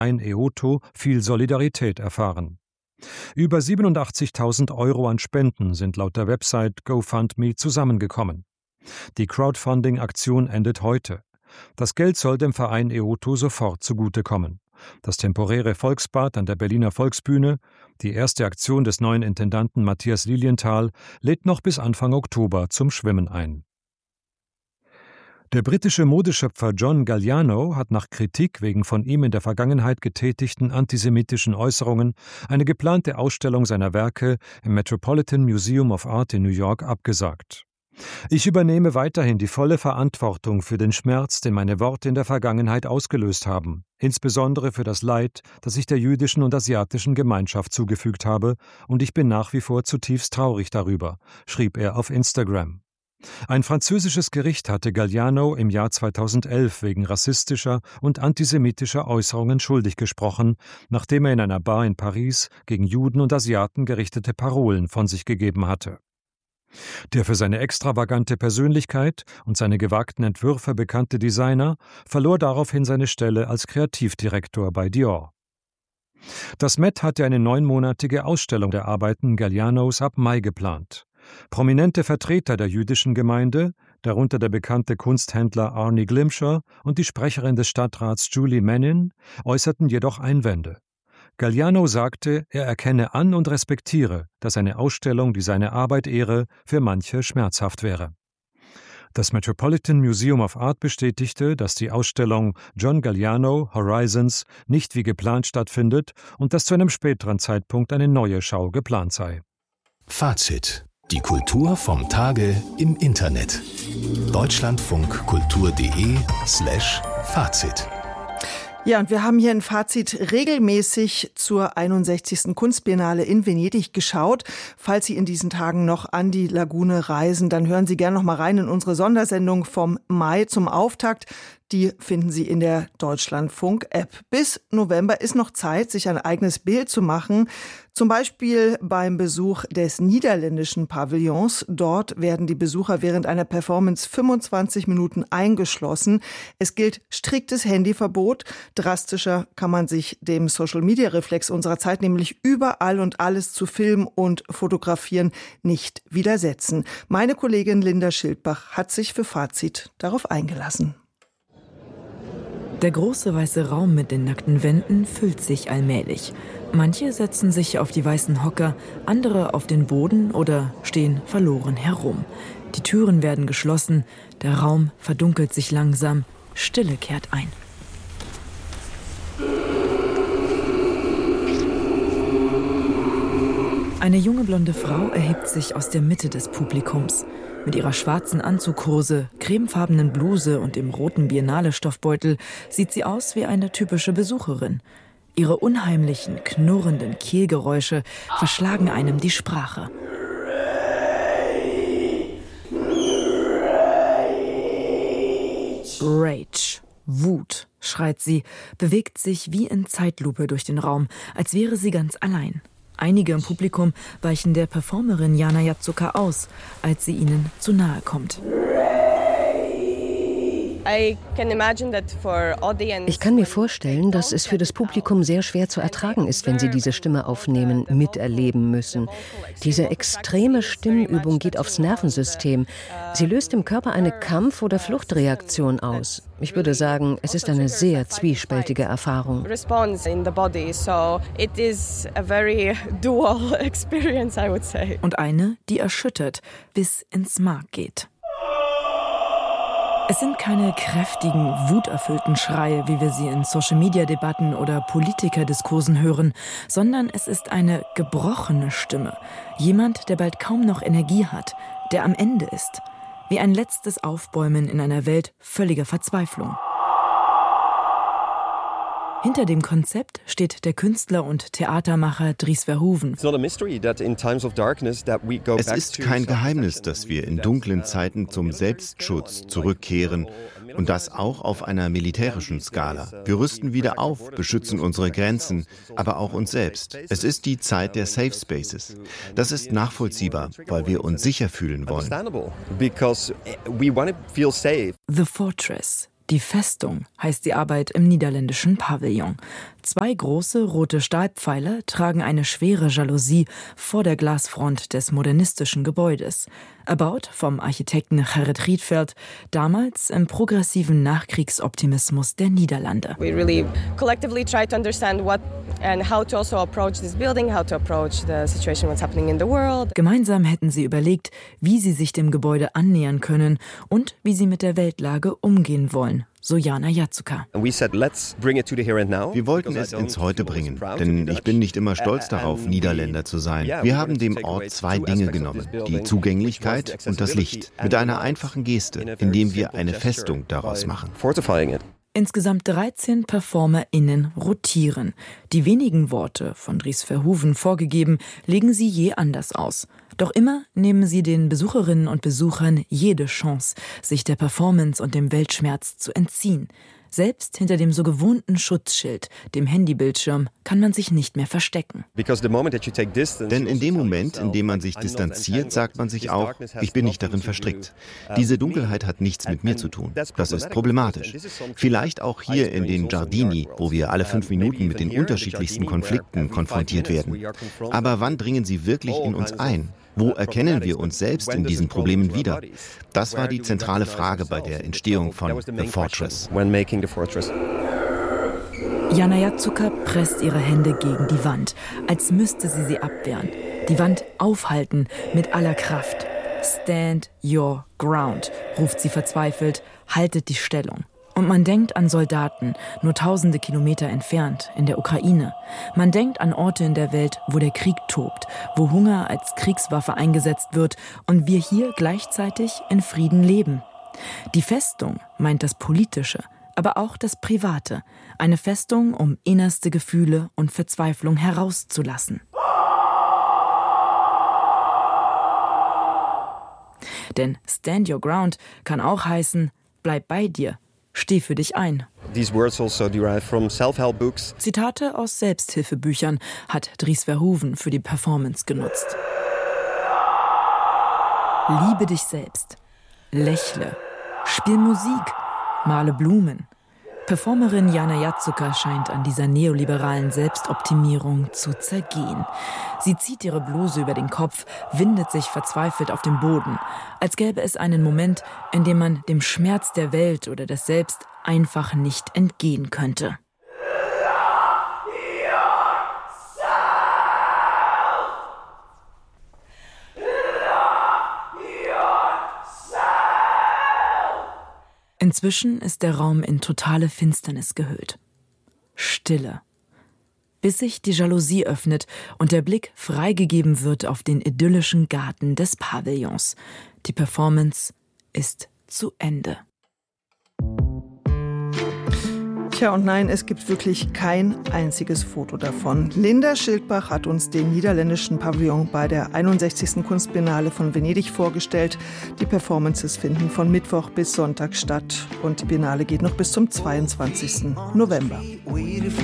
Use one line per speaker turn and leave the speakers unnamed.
Eoto viel Solidarität erfahren. Über 87.000 € an Spenden sind laut der Website GoFundMe zusammengekommen. Die Crowdfunding-Aktion endet heute. Das Geld soll dem Verein Eoto sofort zugutekommen. Das temporäre Volksbad an der Berliner Volksbühne, die erste Aktion des neuen Intendanten Matthias Lilienthal, lädt noch bis Anfang Oktober zum Schwimmen ein. Der britische Modeschöpfer John Galliano hat nach Kritik wegen von ihm in der Vergangenheit getätigten antisemitischen Äußerungen eine geplante Ausstellung seiner Werke im Metropolitan Museum of Art in New York abgesagt. Ich übernehme weiterhin die volle Verantwortung für den Schmerz, den meine Worte in der Vergangenheit ausgelöst haben, insbesondere für das Leid, das ich der jüdischen und asiatischen Gemeinschaft zugefügt habe, und ich bin nach wie vor zutiefst traurig darüber, schrieb er auf Instagram. Ein französisches Gericht hatte Galliano im Jahr 2011 wegen rassistischer und antisemitischer Äußerungen schuldig gesprochen, nachdem er in einer Bar in Paris gegen Juden und Asiaten gerichtete Parolen von sich gegeben hatte. Der für seine extravagante Persönlichkeit und seine gewagten Entwürfe bekannte Designer verlor daraufhin seine Stelle als Kreativdirektor bei Dior. Das Met hatte eine 9-monatige Ausstellung der Arbeiten Gallianos ab Mai geplant. Prominente Vertreter der jüdischen Gemeinde, darunter der bekannte Kunsthändler Arnie Glimcher und die Sprecherin des Stadtrats Julie Menin, äußerten jedoch Einwände. Galliano sagte, er erkenne an und respektiere, dass eine Ausstellung, die seine Arbeit ehre, für manche schmerzhaft wäre. Das Metropolitan Museum of Art bestätigte, dass die Ausstellung John Galliano Horizons nicht wie geplant stattfindet und dass zu einem späteren Zeitpunkt eine neue Schau geplant sei.
Fazit: Die Kultur vom Tage im Internet. deutschlandfunkkultur.de/Fazit.
Ja, und wir haben hier ein Fazit regelmäßig zur 61. Kunstbiennale in Venedig geschaut. Falls Sie in diesen Tagen noch an die Lagune reisen, dann hören Sie gerne noch mal rein in unsere Sondersendung vom Mai zum Auftakt. Die finden Sie in der Deutschlandfunk-App. Bis November ist noch Zeit, sich ein eigenes Bild zu machen. Zum Beispiel beim Besuch des niederländischen Pavillons. Dort werden die Besucher während einer Performance 25 Minuten eingeschlossen. Es gilt striktes Handyverbot. Drastischer kann man sich dem Social-Media-Reflex unserer Zeit, nämlich überall und alles zu filmen und fotografieren, nicht widersetzen. Meine Kollegin Linda Schildbach hat sich für Fazit darauf eingelassen.
Der große weiße Raum mit den nackten Wänden füllt sich allmählich. Manche setzen sich auf die weißen Hocker, andere auf den Boden oder stehen verloren herum. Die Türen werden geschlossen, der Raum verdunkelt sich langsam, Stille kehrt ein. Eine junge blonde Frau erhebt sich aus der Mitte des Publikums. Mit ihrer schwarzen Anzughose, cremefarbenen Bluse und dem roten Biennale-Stoffbeutel sieht sie aus wie eine typische Besucherin. Ihre unheimlichen, knurrenden Kehlgeräusche verschlagen einem die Sprache. Rage, Wut, schreit sie, bewegt sich wie in Zeitlupe durch den Raum, als wäre sie ganz allein. Einige im Publikum weichen der Performerin Jana Jazuka aus, als sie ihnen zu nahe kommt.
Ich kann mir vorstellen, dass es für das Publikum sehr schwer zu ertragen ist, wenn sie diese Stimme aufnehmen, miterleben müssen. Diese extreme Stimmübung geht aufs Nervensystem. Sie löst im Körper eine Kampf- oder Fluchtreaktion aus. Ich würde sagen, es ist eine sehr zwiespältige Erfahrung.
Und eine, die erschüttert, bis ins Mark geht. Es sind keine kräftigen, wuterfüllten Schreie, wie wir sie in Social-Media-Debatten oder Politikerdiskursen hören, sondern es ist eine gebrochene Stimme. Jemand, der bald kaum noch Energie hat, der am Ende ist. Wie ein letztes Aufbäumen in einer Welt völliger Verzweiflung. Hinter dem Konzept steht der Künstler und Theatermacher Dries Verhoeven.
Es ist kein Geheimnis, dass wir in dunklen Zeiten zum Selbstschutz zurückkehren und das auch auf einer militärischen Skala. Wir rüsten wieder auf, beschützen unsere Grenzen, aber auch uns selbst. Es ist die Zeit der Safe Spaces. Das ist nachvollziehbar, weil wir uns sicher fühlen wollen.
The Fortress. Die Festung heißt die Arbeit im niederländischen Pavillon. 2 große rote Stahlpfeiler tragen eine schwere Jalousie vor der Glasfront des modernistischen Gebäudes. Erbaut vom Architekten Gerrit Rietveld, damals im progressiven Nachkriegsoptimismus der Niederlande.
We really collectively try to understand what and how to also approach this building, how to approach the situation what's happening in the world.
Gemeinsam hätten sie überlegt, wie sie sich dem Gebäude annähern können und wie sie mit der Weltlage umgehen wollen. So Jana Jacuka.
Wir wollten es ins Heute bringen, denn ich bin nicht immer stolz darauf, Niederländer zu sein. Wir haben dem Ort 2 Dinge genommen, die Zugänglichkeit und das Licht, mit einer einfachen Geste, indem wir eine Festung daraus machen.
Insgesamt 13 PerformerInnen rotieren. Die wenigen Worte, von Dries Verhoeven vorgegeben, legen sie je anders aus. Doch immer nehmen sie den Besucherinnen und Besuchern jede Chance, sich der Performance und dem Weltschmerz zu entziehen. Selbst hinter dem so gewohnten Schutzschild, dem Handybildschirm, kann man sich nicht mehr verstecken.
Denn in dem Moment, in dem man sich distanziert, sagt man sich auch, ich bin nicht darin verstrickt. Diese Dunkelheit hat nichts mit mir zu tun. Das ist problematisch. Vielleicht auch hier in den Giardini, wo wir alle 5 Minuten mit den unterschiedlichsten Konflikten konfrontiert werden. Aber wann dringen sie wirklich in uns ein? Wo erkennen wir uns selbst in diesen Problemen wieder? Das war die zentrale Frage bei der Entstehung von The Fortress.
Jana Jacuka presst ihre Hände gegen die Wand, als müsste sie abwehren. Die Wand aufhalten mit aller Kraft. Stand your ground, ruft sie verzweifelt, haltet die Stellung. Und man denkt an Soldaten, nur tausende Kilometer entfernt, in der Ukraine. Man denkt an Orte in der Welt, wo der Krieg tobt, wo Hunger als Kriegswaffe eingesetzt wird und wir hier gleichzeitig in Frieden leben. Die Festung meint das Politische, aber auch das Private. Eine Festung, um innerste Gefühle und Verzweiflung herauszulassen. Denn Stand Your Ground kann auch heißen, bleib bei dir. Steh für dich ein. Zitate aus Selbsthilfebüchern hat Dries Verhoeven für die Performance genutzt. Liebe dich selbst. Lächle. Spiel Musik. Male Blumen. Performerin Jana Jacuka scheint an dieser neoliberalen Selbstoptimierung zu zergehen. Sie zieht ihre Bluse über den Kopf, windet sich verzweifelt auf den Boden, als gäbe es einen Moment, in dem man dem Schmerz der Welt oder des Selbst einfach nicht entgehen könnte. Inzwischen ist der Raum in totale Finsternis gehüllt. Stille. Bis sich die Jalousie öffnet und der Blick freigegeben wird auf den idyllischen Garten des Pavillons. Die Performance ist zu Ende.
Tja, und nein, es gibt wirklich kein einziges Foto davon. Linda Schildbach hat uns den niederländischen Pavillon bei der 61. Kunstbiennale von Venedig vorgestellt. Die Performances finden von Mittwoch bis Sonntag statt und die Biennale geht noch bis zum 22. November.